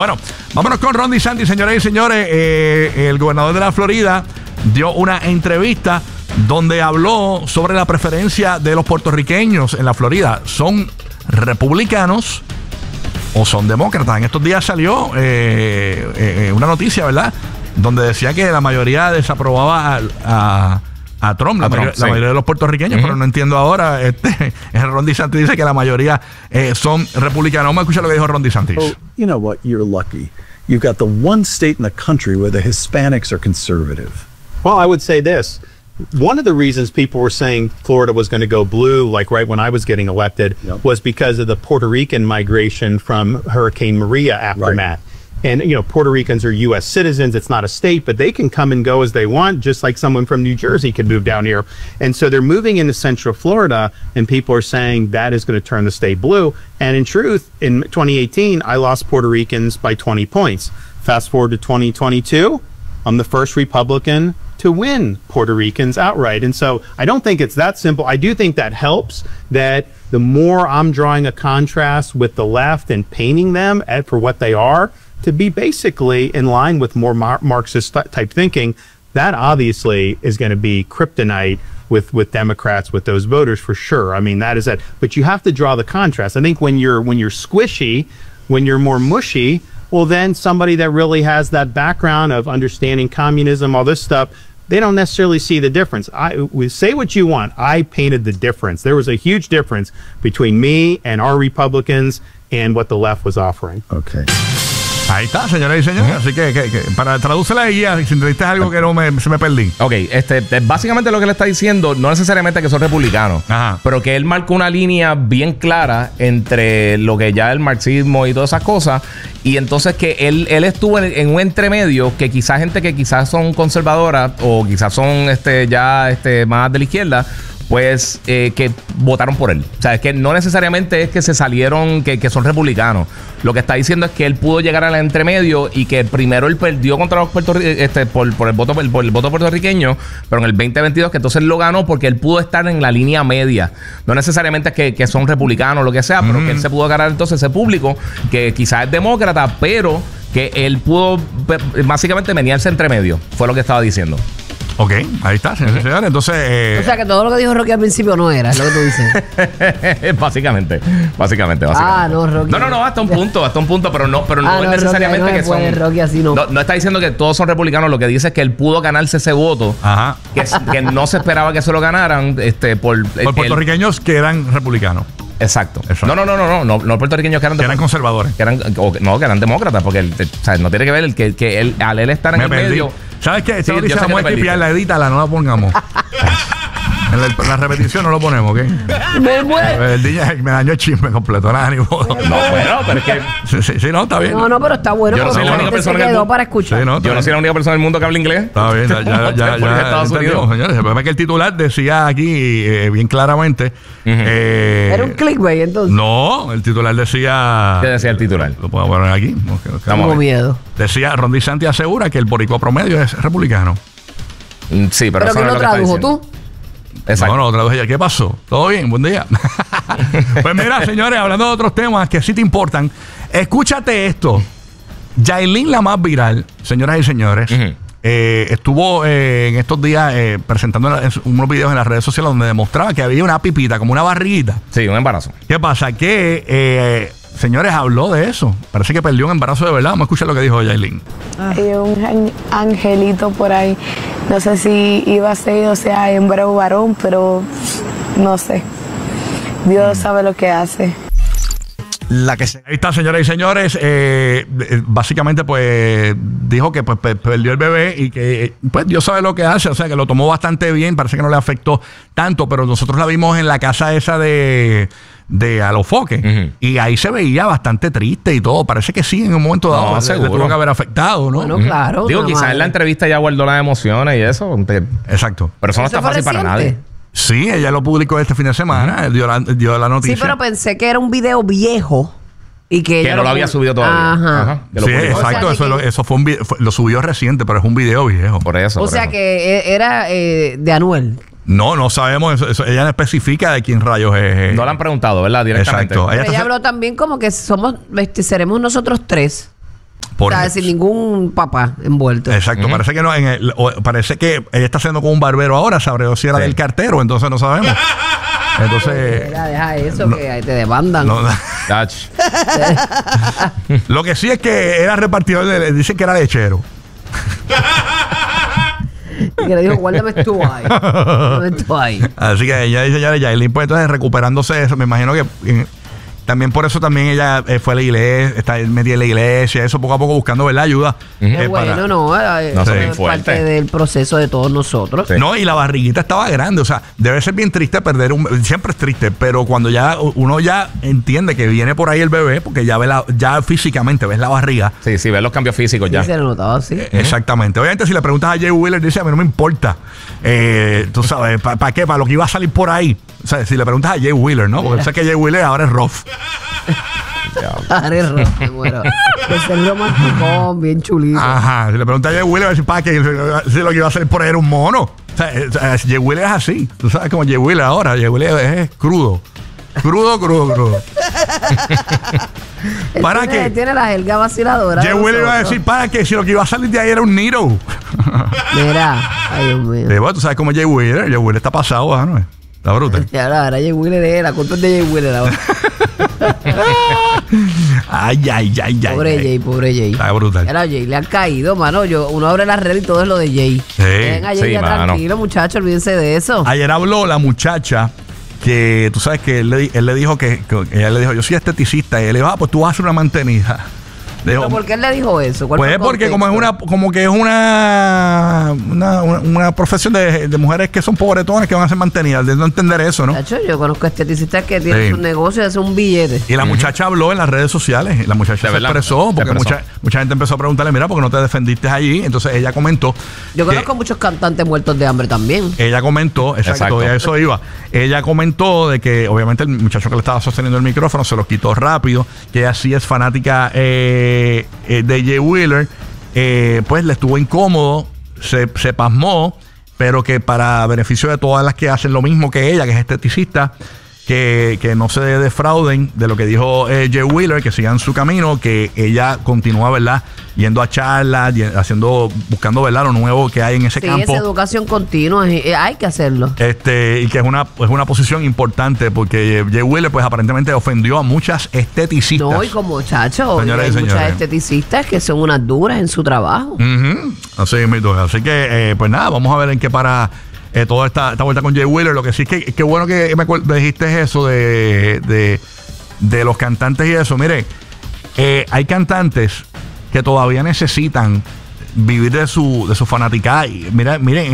Bueno, vámonos con Ron DeSantis, señoras y señores. El gobernador de la Florida dio una entrevista donde habló sobre la preferencia de los puertorriqueños en la Florida. ¿Son republicanos o son demócratas? En estos días salió una noticia, ¿verdad?, donde decía que la mayoría desaprobaba a Trump, la mayoría de los puertorriqueños, pero no entiendo ahora. Ron DeSantis dice que la mayoría son republicanos. Vamos a escuchar lo que dijo Ron DeSantis. Oh, you know what? You're lucky. You've got the one state in the country where the Hispanics are conservative. Well, I would say this. One of the reasons people were saying Florida was going to go blue, like right when I was getting elected, was because of the Puerto Rican migration from Hurricane Maria aftermath. Right. And, you know, Puerto Ricans are U.S. citizens. It's not a state, but they can come and go as they want, just like someone from New Jersey could move down here. And so they're moving into Central Florida, and people are saying that is going to turn the state blue. And in truth, in 2018, I lost Puerto Ricans by 20 points. Fast forward to 2022, I'm the first Republican to win Puerto Ricans outright. And so I don't think it's that simple. I do think that helps, that the more I'm drawing a contrast with the left and painting them for what they are, to be basically in line with more Marxist type thinking, that obviously is going to be kryptonite with Democrats, with those voters, for sure. I mean, that is it. But you have to draw the contrast. I think when you're squishy, when you're more mushy, well, then somebody that really has that background of understanding communism, all this stuff, they don't necessarily see the difference. Say what you want. I painted the difference. There was a huge difference between me and our Republicans and what the left was offering. Okay. Ahí está, señoras y señores. Así que para traducirla ahí, si entendiste algo que se me perdí. Ok, básicamente lo que le está diciendo, no necesariamente que son republicanos, pero que él marcó una línea bien clara entre lo que ya el marxismo y todas esas cosas. Y entonces que él estuvo en un entremedio que quizás gente que quizás son conservadoras o quizás son más de la izquierda, pues que votaron por él. O sea, es que no necesariamente es que se salieron, que son republicanos. Lo que está diciendo es que él pudo llegar al entremedio y que primero él perdió contra los por el voto puertorriqueño, pero en el 2022 que entonces lo ganó porque él pudo estar en la línea media. No necesariamente es que son republicanos o lo que sea, pero que él se pudo ganar entonces ese público que quizás es demócrata, pero que él pudo básicamente menearse entre medio. Fue lo que estaba diciendo. Ok, ahí está, señores. Entonces, o sea que todo lo que dijo Rocky al principio no era, es lo que tú dices. Básicamente. Ah, no, Rocky. No, hasta un punto, pero no es necesariamente Rocky, que son. Rocky, así no está diciendo que todos son republicanos. Lo que dice es que él pudo ganarse ese voto. Ajá. Que no se esperaba que se lo ganaran por puertorriqueños que eran republicanos. Exacto. No puertorriqueños que eran conservadores. Que eran demócratas, porque no tiene que ver que al él estar en el medio. ¿Sabes qué? Sí, dice, vamos a tipiarla, edítala, no la pongamos. En la repetición no lo ponemos, ¿ok? Me muero. El DJ me dañó el chisme completo. Nada, ni modo. No, bueno, pero es que... Sí, no, está bien. No, pero está bueno. Yo no soy la única persona que quedó para escuchar. Sí, yo no soy la única persona del mundo que habla inglés. Está bien, ya Estados Unidos. Señores, el problema es que el titular decía aquí bien claramente... ¿Era un clickbait, entonces? No, el titular decía... ¿Qué decía el titular? Lo puedo poner aquí. Tengo miedo. Decía, Ron DeSantis asegura que el boricua promedio es republicano. Sí, pero ¿quién lo tradujo? ¿Tú? Exacto. No, otra vez, ¿qué pasó? ¿Todo bien? Buen día. Pues mira, señores, hablando de otros temas que sí te importan, escúchate esto. Yailin, la más viral, señoras y señores, estuvo en estos días presentando unos videos en las redes sociales donde demostraba que había una pipita, como una barriguita. Sí, un embarazo. ¿Qué pasa? Que, señores, habló de eso. Parece que perdió un embarazo de verdad. Vamos a escuchar lo que dijo Yailin. Hay un angelito por ahí. No sé si iba a ser, o sea, hembra o varón, pero no sé. Dios sabe lo que hace. Ahí está, señoras y señores. Básicamente, pues, dijo que pues, perdió el bebé y que pues Dios sabe lo que hace. O sea, que lo tomó bastante bien. Parece que no le afectó tanto, pero nosotros la vimos en la casa esa de Alofoque. Y ahí se veía bastante triste y todo. Parece que sí, en un momento dado le tuvo que haber afectado, ¿no? Bueno, claro. Digo, quizás en la entrevista ya guardó las emociones y eso. Exacto. Pero eso no está fácil para nadie. Sí, ella lo publicó este fin de semana. Dio la noticia. Sí, pero pensé que era un video viejo. Y que no lo había subido todavía. Ajá. Sí, exacto. O sea, eso fue lo subió reciente, pero es un video viejo. Por eso. O sea que era de Anuel. No sabemos eso. Ella no especifica de quién rayos es. No le han preguntado, ¿verdad? Directamente. Exacto. Ella habló también como que seremos nosotros tres. O sea, sin ningún papá envuelto. Exacto, parece que no, parece que ella está haciendo con un barbero ahora, sabrá si era del cartero, entonces no sabemos. Entonces. Deja eso, que te demandan. No, lo que sí es que era repartidor, dicen que era lechero. Y que le dijo, guárdame tú ahí. Guárdame tú ahí. Así que ella dice, ya, pues entonces recuperándose de eso, me imagino que también por eso también ella fue a la iglesia, está metida en la iglesia, eso poco a poco buscando, ¿verdad? Ayuda. Bueno, no es parte del proceso de todos nosotros. Sí. No, y la barriguita estaba grande, o sea, debe ser bien triste perder siempre es triste, pero cuando ya uno ya entiende que viene por ahí el bebé, porque ya ya físicamente ves la barriga. Sí, ves los cambios físicos ya. Se lo notaba así. Exactamente. Obviamente, si le preguntas a Jay Wheeler, dice, a mí no me importa. Tú sabes, ¿para qué? Para lo que iba a salir por ahí. O sea, si le preguntas a Jay Wheeler, ¿no? Porque sé que Jay Wheeler ahora es rough. Ahora es rough, me muero. Es el romanticón, bien chulito. Ajá. Si le preguntas a Jay Wheeler, va a decir, ¿para qué? Si lo que iba a salir por ahí era un mono. O sea, Jay Wheeler es así. Tú sabes como Jay Wheeler ahora. Jay Wheeler es crudo. Crudo. ¿Para qué? Tiene la jerga vaciladora. Jay Wheeler iba a decir, ¿para qué? Si lo que iba a salir de ahí era un Niro. Mira, ay Dios mío. Bueno, tú sabes cómo Jay Wheeler está pasado, ¿no? Está brutal. Y ahora Jay Wheeler la culpa es de Jay Wheeler ahora. Ay. Pobre Jay. Está brutal. Era Jay, le han caído, mano. Uno abre la red y todo es lo de Jay. Sí. Ven a Jay, tranquilo, muchachos, olvídense de eso. Ayer habló la muchacha que tú sabes que él le dijo que ella le dijo, yo soy esteticista, y él le dijo, pues tú vas a hacer una mantenida. ¿Pero por qué él le dijo eso? Pues porque como es una profesión de mujeres que son pobretonas que van a ser mantenidas, de no entender eso, ¿no? Yo conozco esteticistas que tienen su negocio y hacen un billete. Y la muchacha habló en las redes sociales, la muchacha se expresó, porque mucha gente empezó a preguntarle, mira, ¿por qué no te defendiste allí? Entonces ella comentó. Yo conozco muchos cantantes muertos de hambre también. Ella comentó, exacto. A eso iba. Ella comentó de que obviamente el muchacho que le estaba sosteniendo el micrófono se lo quitó rápido, que ella sí es fanática de Jay Wheeler, pues le estuvo incómodo, se pasmó, pero que para beneficio de todas las que hacen lo mismo que ella, que es esteticista, que no se defrauden de lo que dijo Jay Wheeler, que sigan su camino, que ella continúa, ¿verdad?, yendo a charlas, buscando, ¿verdad?, lo nuevo que hay en ese campo. Sí, esa educación continua, hay que hacerlo. Y que es una posición importante, porque Jay Wheeler, pues aparentemente ofendió a muchas esteticistas. No, y como muchachos, hay muchas esteticistas que son unas duras en su trabajo. Así que, pues nada, vamos a ver en qué para toda esta vuelta con Jay Wheeler. Lo que sí es que qué bueno que me dijiste eso de los cantantes y eso. Mire, hay cantantes que todavía necesitan vivir de su fanaticada. Miren, en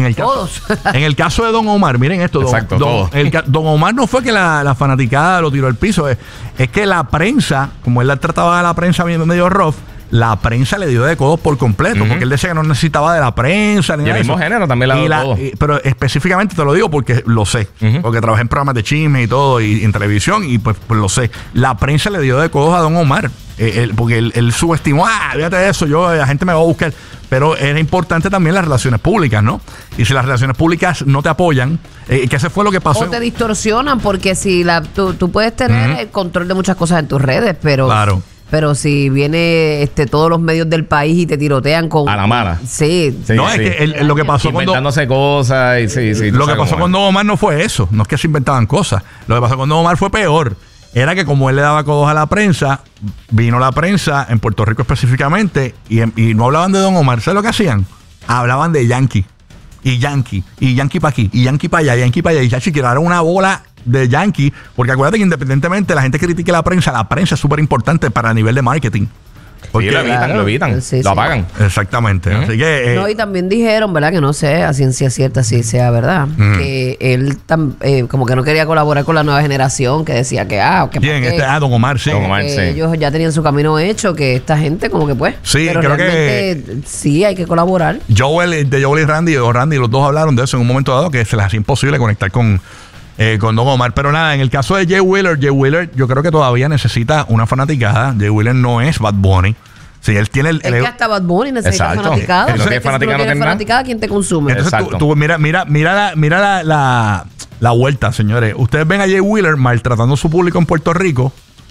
el caso de Don Omar, miren esto. Exacto, Don Omar no fue que la fanaticada lo tiró al piso, es que la prensa, como él trataba a la prensa medio rough, la prensa le dio de codos por completo, porque él decía que no necesitaba de la prensa ni y el mismo género también le dio todo. Pero específicamente te lo digo porque lo sé, porque trabajé en programas de chisme y todo, y en televisión, y pues lo sé. La prensa le dio de codos a Don Omar, porque él subestimó, fíjate de eso, la gente me va a buscar. Pero era importante también las relaciones públicas, ¿no? Y si las relaciones públicas no te apoyan, que ese fue lo que pasó. O te distorsionan, porque si tú puedes tener el control de muchas cosas en tus redes, pero... Claro. Pero si viene todos los medios del país y te tirotean con... A la mala. Sí. No, es que lo que pasó inventándose cosas y sí. Lo que pasó con Don Omar no fue eso. No es que se inventaban cosas. Lo que pasó con Don Omar fue peor. Era que como él le daba codos a la prensa, vino la prensa, en Puerto Rico específicamente, y no hablaban de Don Omar. ¿Sabes lo que hacían? Hablaban de Yankee. Y Yankee para aquí, y Yankee para allá, y Yankee para allá. Y ya tiraron una bola de Yankee, porque acuérdate que independientemente la gente critique la prensa es súper importante para el nivel de marketing. Porque lo evitan, lo apagan. Exactamente. Así que, no, y también dijeron, ¿verdad? Que no sé a ciencia cierta si sea verdad, que él como que no quería colaborar con la nueva generación, que decía que ¿quién? Don Omar, sí. Don Omar, sí. Ellos ya tenían su camino hecho, que esta gente como que pues. Sí, pero creo realmente que sí hay que colaborar. Joel y Randy, los dos hablaron de eso en un momento dado, que se les hacía imposible conectar con Don Omar. Pero nada, en el caso de Jay Wheeler yo creo que todavía necesita una fanaticada. Jay Wheeler no es Bad Bunny. Sí, él tiene es que hasta Bad Bunny necesita fanaticada. Si no tienes fanaticada, ¿quién te consume? Entonces tú mira la vuelta, señores. Ustedes ven a Jay Wheeler maltratando a su público en Puerto Rico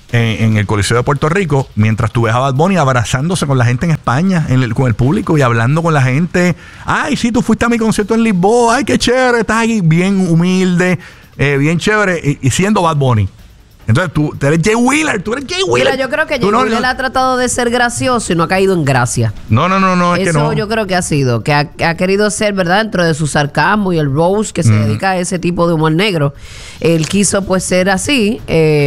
en el Coliseo de Puerto Rico, mientras tú ves a Bad Bunny abrazándose con la gente en España, con el público y hablando con la gente. Ay, sí, tú fuiste a mi concierto en Lisboa. Ay, qué chévere, estás aquí bien humilde, bien chévere, y siendo Bad Bunny. Entonces tú eres Jay Wheeler, Mira, yo creo que Jay Wheeler ha tratado de ser gracioso y no ha caído en gracia. No, es que no. Eso yo creo que ha sido, que ha querido ser, ¿verdad? Dentro de su sarcasmo y el roast que se dedica a ese tipo de humor negro. Él quiso pues ser así,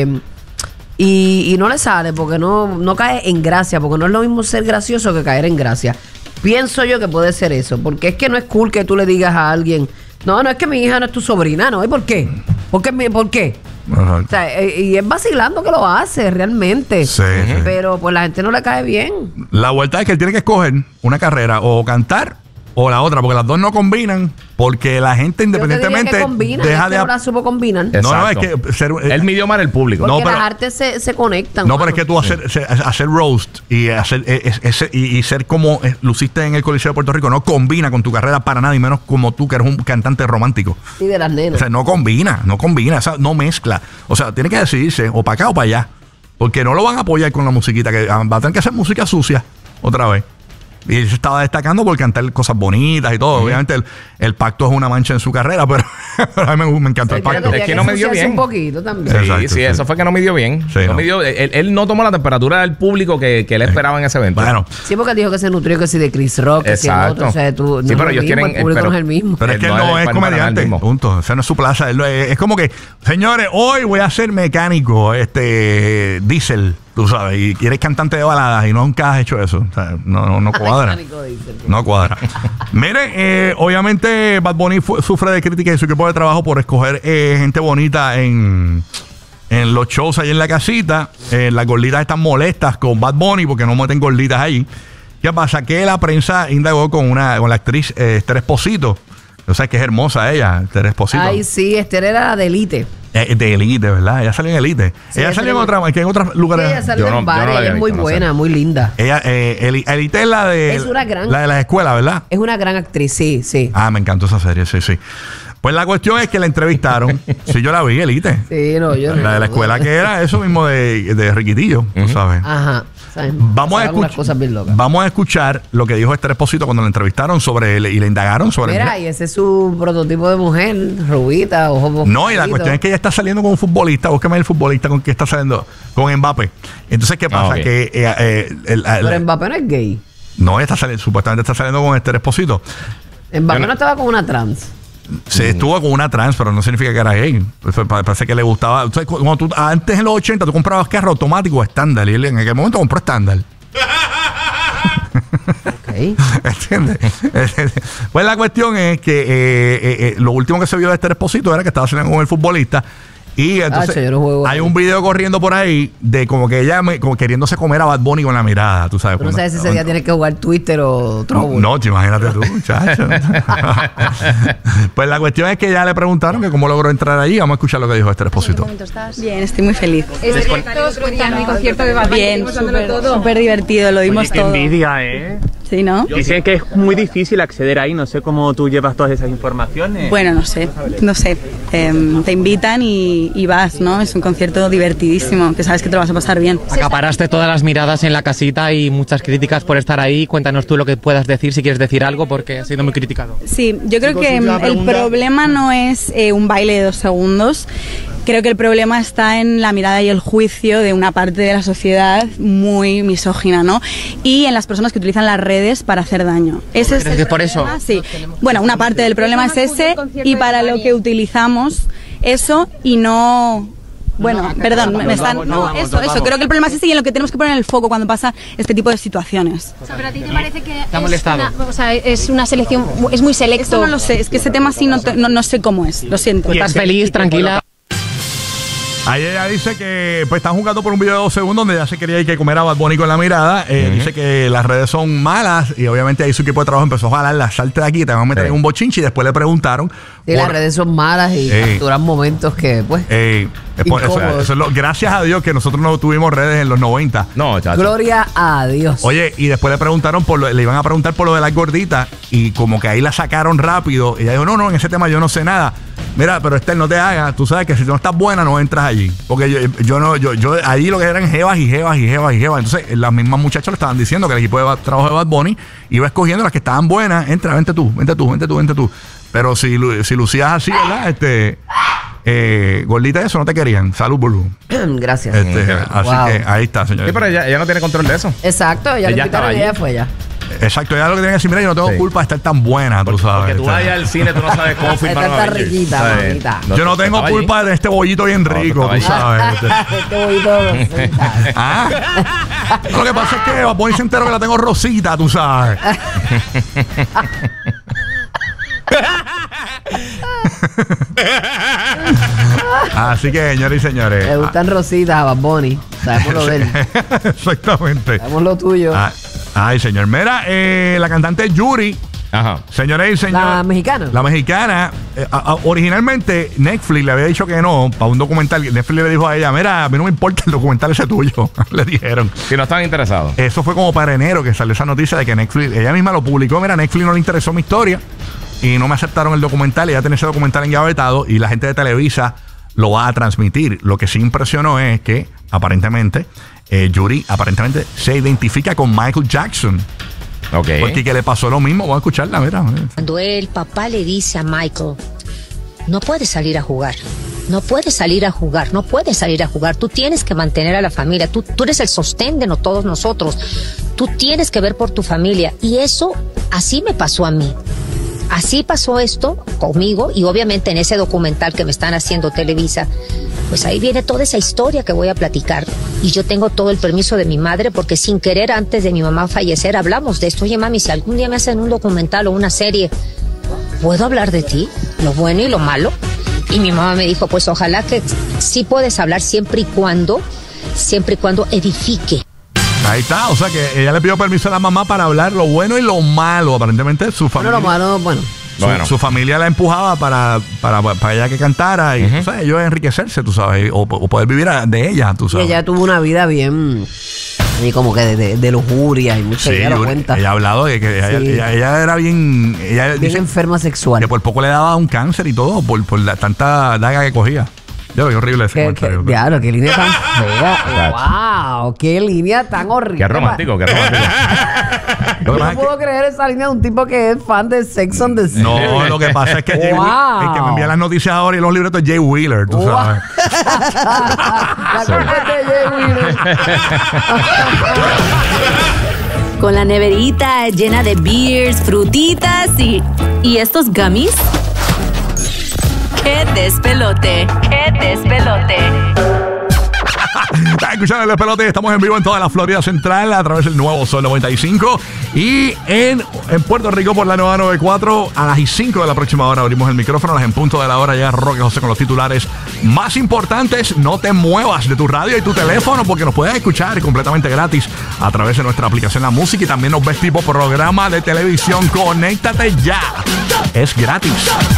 y no le sale porque no cae en gracia, porque no es lo mismo ser gracioso que caer en gracia. Pienso yo que puede ser eso, porque es que no es cool que tú le digas a alguien, no es que mi hija no es tu sobrina, ¿no? ¿Y por qué? ¿Por qué? O sea, y es vacilando que lo hace realmente. Sí. Pero pues la gente no le cae bien. La vuelta es que él tiene que escoger una carrera, o cantar o la otra, porque las dos no combinan, porque la gente independientemente deja de... la supo combinar. No, es que él midió mal el público. Porque las artes se conectan. No, pero es que tú hacer roast y hacer y ser como luciste en el Coliseo de Puerto Rico no combina con tu carrera para nada, y menos como tú, que eres un cantante romántico. Y de las nenas. O sea, no combina, o sea, no mezcla. O sea, tiene que decidirse o para acá o para allá, porque no lo van a apoyar con la musiquita, que va a tener que hacer música sucia otra vez. Y él se estaba destacando por cantar cosas bonitas y todo. Obviamente el pacto es una mancha en su carrera, pero a mí me encantó el pacto. Es que no midió bien. Un poquito también. Sí, eso fue que no midió bien. Sí, no midió, él no tomó la temperatura del público que él esperaba en ese evento. Bueno. Sí, porque él dijo que se nutrió que si de Chris Rock, que si el otro. O sea, tú, sí, pero ellos quieren... El público no es el mismo. Pero es que él no es comediante. Punto. O sea, no es su plaza. Es como que, señores, hoy voy a ser mecánico, diésel. Tú sabes, y eres cantante de baladas y nunca has hecho eso. O sea, no cuadra. No cuadra. Miren, obviamente Bad Bunny sufre de críticas y su equipo de trabajo por escoger gente bonita en los shows ahí en la casita. Las gorditas están molestas con Bad Bunny porque no meten gorditas ahí. ¿Qué pasa? Que la prensa indagó con la actriz Esther Esposito. O sea, que es hermosa ella, Esther Esposito. Ay, sí, Esther era de Elite. De Elite, ¿verdad? Ella salió en Elite. Sí, ella salió en otros lugares. Sí, ella salió en bares, ella es muy buena, muy linda. Ella, Elite es la de... Es una gran... La de las escuelas, ¿verdad? Es una gran actriz, sí. Ah, me encantó esa serie, sí. Pues la cuestión es que la entrevistaron. Sí, yo la vi, Elite. Sí, yo no. La de la escuela, que era eso mismo de Riquitillo, tú sabes. Ajá. Vamos a escuchar lo que dijo Esther Esposito cuando la entrevistaron sobre él y le indagaron sobre él. Mira, y ese es su prototipo de mujer, rubita, ojos. No, y la cuestión es que ella está saliendo con un futbolista. Búsqueme el futbolista con que está saliendo, con Mbappé. Entonces, ¿qué pasa? Pero Mbappé no es gay. No, supuestamente está saliendo con Esther Esposito. Mbappé no estaba con una trans. Se estuvo con una trans, pero no significa que era gay. Parece que le gustaba. O sea, cuando antes en los 80 tú comprabas carro automático o estándar, y él en aquel momento compró estándar. Okay. ¿Entiendes? Pues la cuestión es que lo último que se vio de Esther Esposito era que estaba saliendo con el futbolista. Y entonces hay un video corriendo por ahí de como que ella como queriéndose comer a Bad Bunny con la mirada, tú sabes. Pero no sabes si ese día tienes que jugar Twitter o Trouble. No, imagínate tú, muchacho. Pues la cuestión es que ya le preguntaron que cómo logró entrar allí. Vamos a escuchar lo que dijo Esther Esposito. ¿Cómo estás? Bien, estoy muy feliz. Mi concierto de Bad Bunny. Bien, súper divertido, lo vimos todo. Qué envidia, ¿eh? Sí, ¿no? Dicen que es muy difícil acceder ahí, no sé cómo tú llevas todas esas informaciones. Bueno, no sé. Te invitan y vas, ¿no? Es un concierto divertidísimo, que sabes que te lo vas a pasar bien. Acaparaste todas las miradas en la casita y muchas críticas por estar ahí. Cuéntanos tú lo que puedas decir, si quieres decir algo, porque has sido muy criticado. Sí, yo creo que el problema no es un baile de 2 segundos. Creo que el problema está en la mirada y el juicio de una parte de la sociedad muy misógina, ¿no? Y en las personas que utilizan las redes para hacer daño. Ese es el por eso. Sí. Bueno, una parte del problema es ese, y para lo que utilizamos eso y no... Bueno, perdón, me están... No, eso. Creo que el problema es ese y en lo que tenemos que poner el foco cuando pasa este tipo de situaciones. O sea, pero a ti te parece que es una selección, es muy selecto. Eso no lo sé, es que ese tema sí no sé cómo es, lo siento. ¿Estás feliz, tranquila? Ahí ella dice que pues están jugando por un video de 2 segundos donde ella se quería ir que comer a Bad Bunny con la mirada. Dice que las redes son malas y obviamente ahí su equipo de trabajo empezó a jalarla, salte de aquí, te van a meter en un bochinche, y después le preguntaron. Sí, las redes son malas y capturan momentos que pues... gracias a Dios que nosotros no tuvimos redes en los 90. No, chacho. Gloria a Dios. Oye, y después le preguntaron le iban a preguntar por lo de las gorditas y como que ahí la sacaron rápido y ella dijo, no, en ese tema yo no sé nada. Mira, pero Esther, no te hagas, tú sabes que si no estás buena no entras allí. allí. Porque yo allí lo que eran jevas y jevas y jevas y jevas. Entonces, las mismas muchachas le estaban diciendo que el equipo de trabajo de Bad Bunny iba escogiendo las que estaban buenas. Entra, vente tú. Pero si lucías así, ¿verdad? Gordita, eso no te querían. Salud, Bulu. Gracias. Así que ahí está, señor. Sí, pero ella no tiene control de eso. Exacto, ella le invitaron y ella fue ya. Exacto, ella lo que tiene que decir, mira, yo no tengo culpa de estar tan buena, tú sabes. Porque tú vayas al cine, tú no sabes cómo filmaron Está riquita, bonita. Yo no tengo culpa de este bollito bien rico, tú sabes. Este bollito Lo que pasa es que Bad Bunny se enteró que la tengo rosita, tú sabes. Así que, señores y señores, le gustan rositas a Bad Bunny. Sabemos lo de él. Exactamente. Sabemos lo tuyo. Ay, señor. Mira, la cantante Yuri. Ajá. Señores y señores. La mexicana. La mexicana. Originalmente Netflix le había dicho que no para un documental. Netflix le dijo a ella, mira, a mí no me importa el documental ese tuyo. Le dijeron. Si no estaban interesados. Eso fue como para enero que salió esa noticia de que Netflix, ella misma lo publicó. Mira, Netflix no le interesó mi historia y no me aceptaron el documental. Ella tiene ese documental engavetado y la gente de Televisa lo va a transmitir. Lo que sí impresionó es que aparentemente Yuri aparentemente se identifica con Michael Jackson. Okay. Porque que le pasó lo mismo. Voy a escucharla, mira. Cuando el papá le dice a Michael, no puedes salir a jugar, no puedes salir a jugar, no puedes salir a jugar, tú tienes que mantener a la familia, tú eres el sostén de todos nosotros, tú tienes que ver por tu familia. Y eso así me pasó a mí. Así pasó esto conmigo y obviamente en ese documental que me están haciendo Televisa, pues ahí viene toda esa historia que voy a platicar. Y yo tengo todo el permiso de mi madre porque sin querer antes de mi mamá fallecer hablamos de esto. Oye, mami, si algún día me hacen un documental o una serie, ¿puedo hablar de ti? Lo bueno y lo malo. Y mi mamá me dijo, pues ojalá que sí puedes hablar siempre y cuando edifique. Ahí está, o sea que ella le pidió permiso a la mamá para hablar lo bueno y lo malo. Aparentemente su familia. Su familia la empujaba para ella que cantara y o sea, ellos enriquecerse, tú sabes, o poder vivir de ella, tú sabes. Y ella tuvo una vida bien y como que de lujuria y mucho. Ella lo cuenta. Ella ha hablado de que ella era bien. Ella bien dice enferma sexual. Que por poco le daba un cáncer y todo por la tanta daga que cogía. Qué horrible ese comentario. Claro, qué línea tan fea. ¡Wow! ¡Qué línea tan horrible! ¡Qué romántico! Yo no puedo creer esa línea de un tipo que es fan de Sex on the City. No, lo que pasa es que el que me envía las noticias ahora y los libretos es Jay Wheeler, tú sabes. La culpa de Jay Wheeler. Con la neverita llena de beers, frutitas y estos gummies. ¡Qué despelote! ¡Qué despelote! Estás escuchando el despelote. Estamos en vivo en toda la Florida Central a través del nuevo Sol 95 y en Puerto Rico por la nueva 94 a las 5 de la próxima hora abrimos el micrófono. A las en punto de la hora llega Roque José con los titulares más importantes. No te muevas de tu radio y tu teléfono porque nos puedes escuchar completamente gratis a través de nuestra aplicación La Música y también nos ves tipo programa de televisión. Conéctate ya. Es gratis.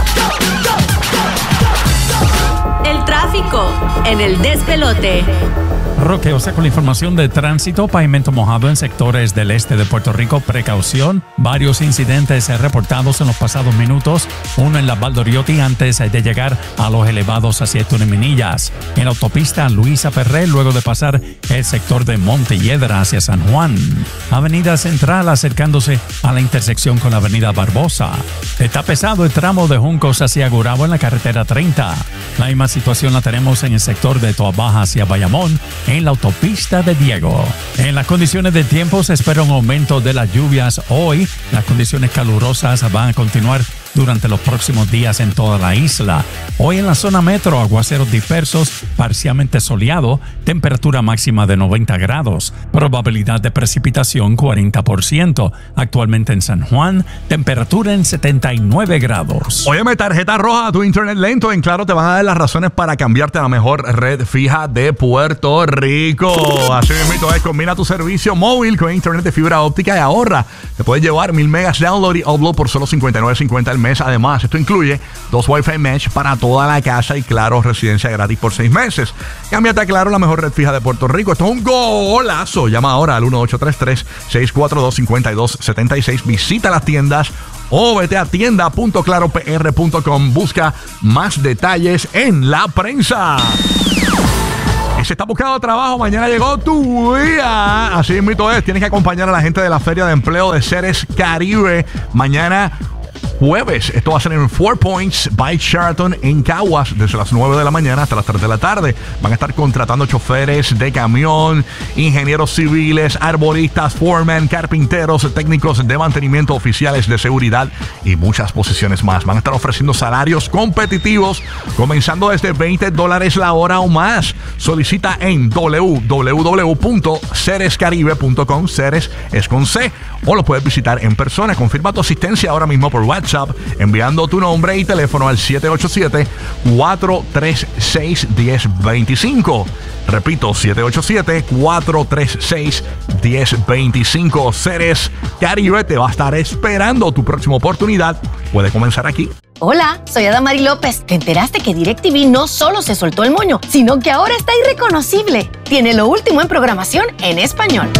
El tráfico en el despelote. Roque José con la información de tránsito. Pavimento mojado en sectores del este de Puerto Rico. Precaución. Varios incidentes reportados en los pasados minutos. Uno en la Valdoriotti antes de llegar a los elevados hacia Tuneminillas. En la autopista Luisa Ferré luego de pasar el sector de Montelledra hacia San Juan. Avenida Central acercándose a la intersección con la avenida Barbosa. Está pesado el tramo de Juncos hacia Gurabo en la carretera 30. La misma situación la tenemos en el sector de Toabaja hacia Bayamón, en la autopista de Diego. En las condiciones del tiempo se espera un aumento de las lluvias hoy. Las condiciones calurosas van a continuar durante los próximos días en toda la isla. Hoy en la zona metro, aguaceros dispersos, parcialmente soleado, temperatura máxima de 90 grados, probabilidad de precipitación 40%. Actualmente en San Juan, temperatura en 79 grados. Óyeme, tarjeta roja a tu internet lento. En Claro te van a dar las razones para cambiarte a la mejor red fija de Puerto Rico. Así mismo es, combina tu servicio móvil con internet de fibra óptica y ahorra. Te puedes llevar 1000 megas download y upload por solo $59.50 al mes. Además, esto incluye 2 Wi-Fi mesh para toda la casa y Claro residencia gratis por 6 meses. Cámbiate a Claro, la mejor red fija de Puerto Rico. Esto es un golazo. Llama ahora al 1-833-642-5276. Visita las tiendas o vete a tienda.claropr.com. Busca más detalles en la prensa. Si estás buscando trabajo, mañana llegó tu día. Así mismo es. Tienes que acompañar a la gente de la Feria de Empleo de Ceres Caribe mañana jueves. Esto va a ser en 4 Points by Sheraton en Caguas, desde las 9 de la mañana hasta las 3 de la tarde. Van a estar contratando choferes de camión, ingenieros civiles, arboristas, foremen, carpinteros, técnicos de mantenimiento, oficiales de seguridad y muchas posiciones más. Van a estar ofreciendo salarios competitivos comenzando desde $20 la hora o más. Solicita en www.cerescaribe.com. Ceres es con C, o lo puedes visitar en persona. Confirma tu asistencia ahora mismo por WhatsApp enviando tu nombre y teléfono al 787-436-1025. Repito, 787-436-1025. Ceres Caribe te va a estar esperando. Tu próxima oportunidad puede comenzar aquí. Hola, soy Adamari López. ¿Te enteraste que DirecTV no solo se soltó el moño, sino que ahora está irreconocible? Tiene lo último en programación en español.